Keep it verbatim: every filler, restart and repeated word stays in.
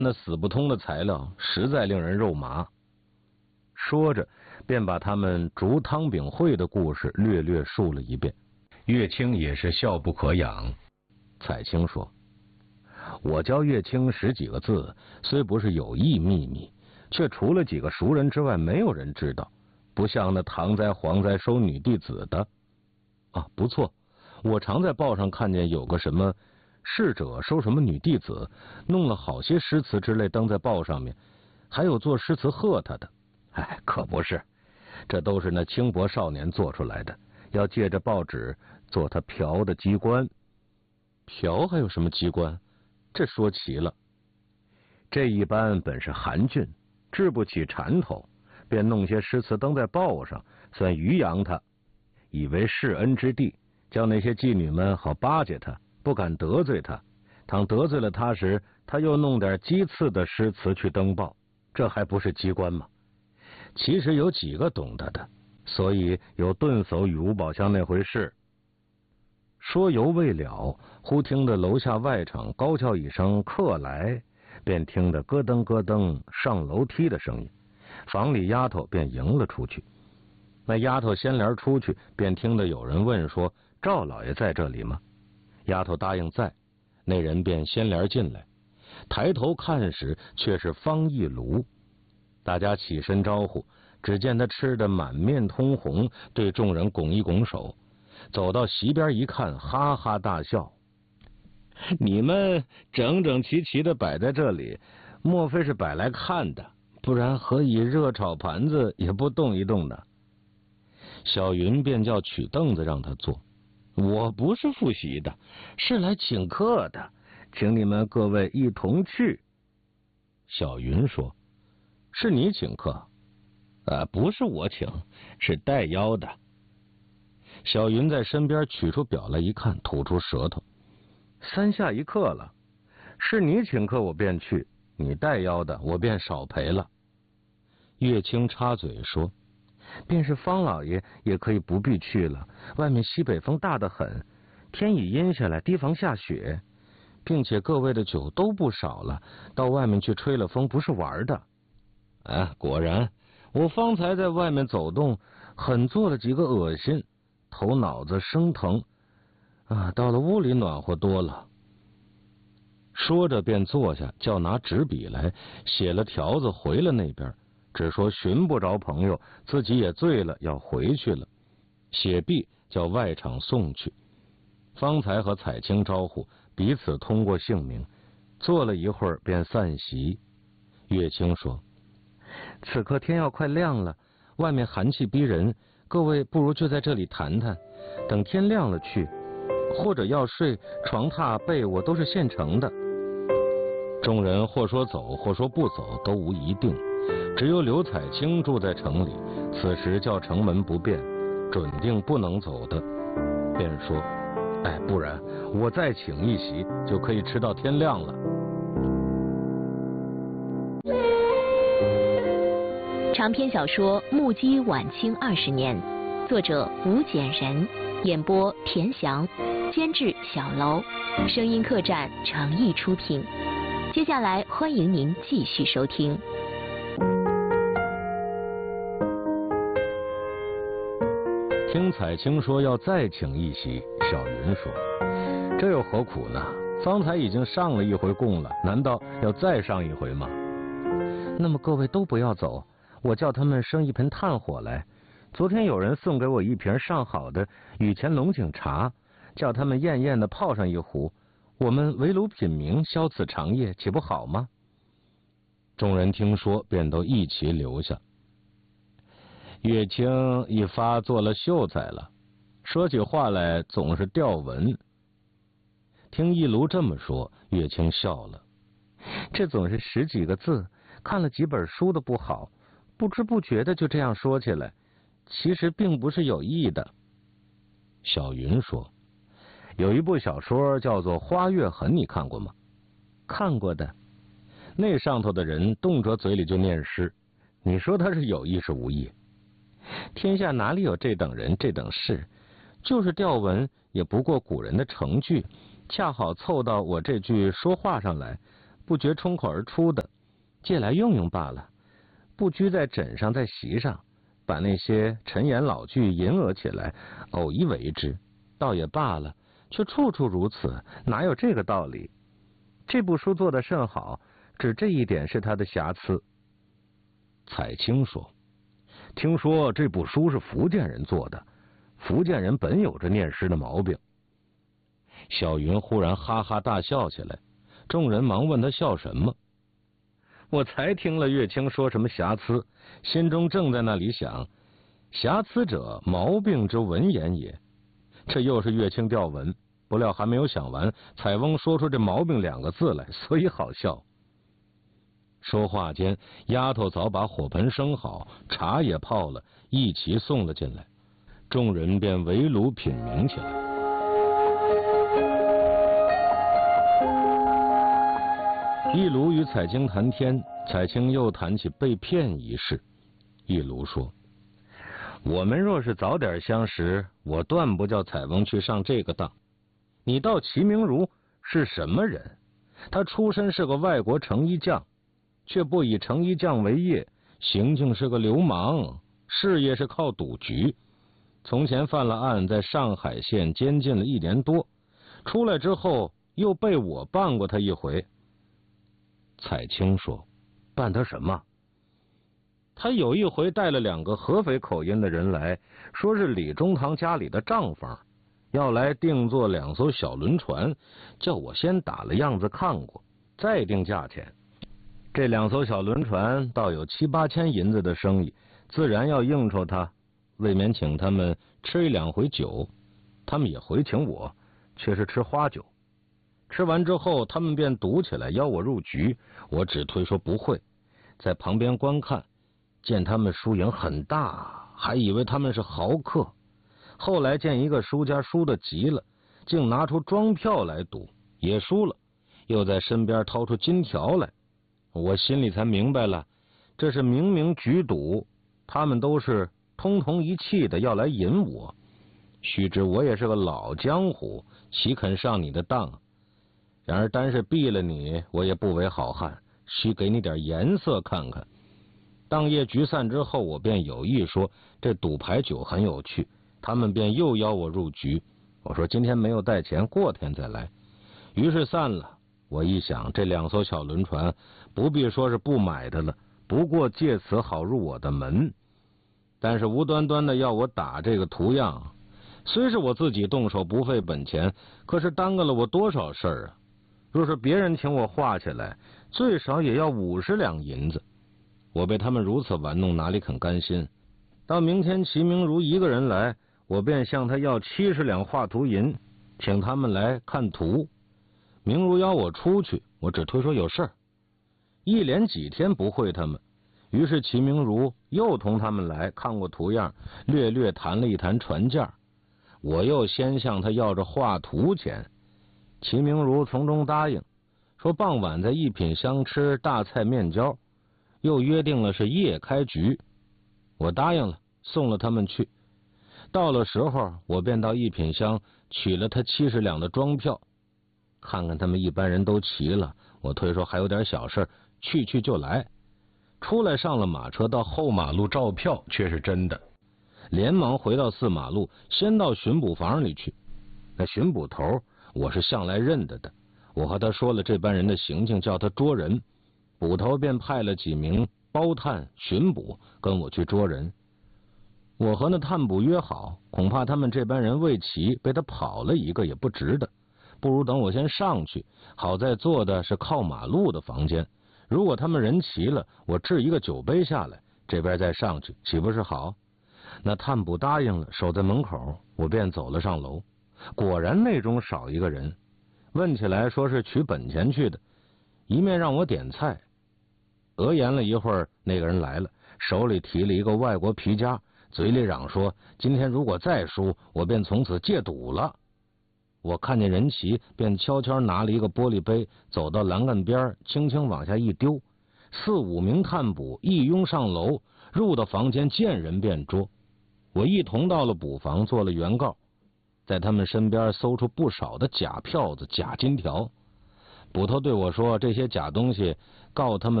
那死不通的材料实在令人肉麻。说着，便把他们逐汤饼会的故事略略述了一遍。岳青也是笑不可仰。彩青说：“我教岳青十几个字，虽不是有意秘密，却除了几个熟人之外，没有人知道，不像那唐哉、黄哉收女弟子的。啊，不错，我常在报上看见有个什么逝者收什么女弟子，弄了好些诗词之类登在报上面，还有做诗词贺他的。哎，可不是，这都是那轻薄少年做出来的，要借着报纸做他嫖的机关。嫖还有什么机关？这说齐了。这一般本是寒俊，治不起缠头，便弄些诗词登在报上，算渔扬他，以为世恩之地，叫那些妓女们好巴结他，不敢得罪他。倘得罪了他时，他又弄点讥刺的诗词去登报，这还不是机关吗？其实有几个懂得的，所以有顿叟与吴宝香那回事。说犹未了，忽听得楼下外场高叫一声客来，便听得咯噔咯噔上楼梯的声音，房里丫头便迎了出去。那丫头先帘出去，便听得有人问说：“赵老爷在这里吗？”丫头答应在，那人便先帘进来，抬头看时，却是方一炉。大家起身招呼，只见他吃得满面通红，对众人拱一拱手，走到席边一看，哈哈大笑：“你们整整齐齐的摆在这里，莫非是摆来看的？不然何以热炒盘子也不动一动呢？”小云便叫取凳子让他坐。“我不是复习的，是来请客的，请你们各位一同去。”小云说：“是你请客？啊，不是我请，是带邀的。”小云在身边取出表来一看，吐出舌头：“三下一刻了，是你请客我便去，你带邀的我便少赔了。”岳青插嘴说：“便是方老爷也可以不必去了，外面西北风大得很，天已阴下来，提防下雪，并且各位的酒都不少了，到外面去吹了风不是玩的。”啊，果然，我方才在外面走动，很做了几个恶心，头脑子生疼，啊，到了屋里暖和多了。说着便坐下，叫拿纸笔来，写了条子回了那边，只说寻不着朋友，自己也醉了，要回去了。写毕，叫外场送去。方才和彩青招呼，彼此通过姓名，坐了一会儿便散席。岳青说：“此刻天要快亮了，外面寒气逼人，各位不如就在这里谈谈，等天亮了去，或者要睡，床榻被窝都是现成的。”众人或说走，或说不走，都无一定。只有刘彩青住在城里，此时叫城门不便，准定不能走的，便说：“哎，不然我再请一席，就可以吃到天亮了。” 长篇小说《目击晚清二十年》，作者吴简人，演播田翔，监制小楼，声音客栈诚意出品。接下来欢迎您继续收听。 听彩青说要再请一席，小云说：“这又何苦呢？方才已经上了一回供了，难道要再上一回吗？”“那么各位都不要走，我叫他们生一盆炭火来。昨天有人送给我一瓶上好的雨前龙井茶，叫他们艳艳的泡上一壶，我们围炉品茗，消此长夜，岂不好吗？”众人听说，便都一齐留下。岳青一发做了秀才了，说起话来总是吊文。听一炉这么说，岳青笑了：“这总是十几个字，看了几本书的不好，不知不觉的就这样说起来，其实并不是有意的。”小云说：“有一部小说叫做《花月痕》，你看过吗？”“看过的。那上头的人动辄嘴里就念诗，你说他是有意是无意？天下哪里有这等人这等事？就是吊文，也不过古人的成句，恰好凑到我这句说话上来， 不觉冲口而出的，借来用用罢了，不拘在枕上在席上，把那些陈言老句吟额起来，偶一为之，倒也罢了，却处处如此，哪有这个道理？这部书做得甚好，只这一点是他的瑕疵。彩青说，听说这部书是福建人做的，福建人本有着念诗的毛病。小云忽然哈哈大笑起来，众人忙问他笑什么。我才听了乐清说什么瑕疵，心中正在那里想，瑕疵者毛病之文言也。这又是乐清调文，不料还没有想完，彩翁说出这毛病两个字来，所以好笑。说话间，丫头早把火盆生好，茶也泡了，一齐送了进来，众人便围炉品茗起来。一卢与彩青谈天，彩青又谈起被骗一事。一卢说，我们若是早点相识，我断不叫彩翁去上这个当。你道齐明儒是什么人？他出身是个外国成衣匠，却不以成衣匠为业，行径是个流氓，事业是靠赌局。从前犯了案，在上海县监禁了一年多，出来之后又被我办过他一回。彩青说，办他什么？他有一回带了两个合肥口音的人来，说是李中堂家里的账房，要来定做两艘小轮船，叫我先打了样子看过，再定价钱。这两艘小轮船倒有七八千银子的生意，自然要应酬他，未免请他们吃一两回酒，他们也回请我，却是吃花酒。吃完之后，他们便赌起来，邀我入局，我只推说不会，在旁边观看，见他们输赢很大，还以为他们是豪客。后来见一个输家输得急了，竟拿出庄票来赌，也输了，又在身边掏出金条来，我心里才明白了，这是明明局赌，他们都是通同一气的要来引我。须知我也是个老江湖，岂肯上你的当？然而单是毙了你，我也不为好汉，须给你点颜色看看。当夜局散之后，我便有意说这赌牌酒很有趣，他们便又邀我入局。我说今天没有带钱，过天再来。于是散了。我一想，这两艘小轮船不必说是不买的了，不过借此好入我的门。但是无端端的要我打这个图样，虽是我自己动手不费本钱，可是耽搁了我多少事儿啊！若是别人请我画起来，最少也要五十两银子。我被他们如此玩弄，哪里肯甘心？到明天齐明儒一个人来，我便向他要七十两画图银，请他们来看图。明儒邀我出去，我只推说有事儿，一连几天不会他们。于是齐明儒又同他们来看过图样，略略谈了一谈船价。我又先向他要着画图钱，齐明儒从中答应，说傍晚在一品香吃大菜面椒，又约定了是夜开局。我答应了，送了他们去。到了时候，我便到一品香取了他七十两的庄票，看看他们一般人都齐了，我推说还有点小事，去去就来。出来上了马车，到后马路照票，却是真的。连忙回到四马路，先到巡捕房里去。那巡捕头我是向来认得的，我和他说了这班人的行径，叫他捉人。捕头便派了几名包探巡捕跟我去捉人。我和那探捕约好，恐怕他们这班人未齐，被他跑了一个也不值得，不如等我先上去，好在坐的是靠马路的房间。如果他们人齐了，我置一个酒杯下来，这边再上去，岂不是好？那探捕答应了，守在门口，我便走了上楼。果然内中少一个人，问起来说是取本钱去的，一面让我点菜。讹言了一会儿，那个人来了，手里提了一个外国皮夹，嘴里嚷说今天如果再输，我便从此戒赌了。我看见人齐，便悄悄拿了一个玻璃杯，走到栏杆边，轻轻往下一丢。四五名探捕一拥上楼，入到房间，见人便捉。我一同到了捕房，做了原告，在他们身边搜出不少的假票子、假金条， 捕头对我说：“这些假东西，告他们。”